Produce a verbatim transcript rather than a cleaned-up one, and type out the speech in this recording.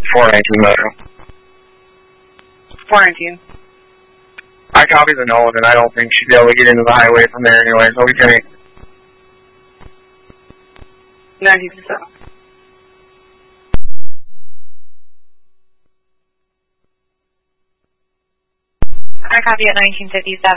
four nineteen Metro. four nineteen. I copy the node, and I don't think she'd be able to get into the highway from there anyway, so we can... nineteen fifty-seven. I copy at nineteen fifty-seven.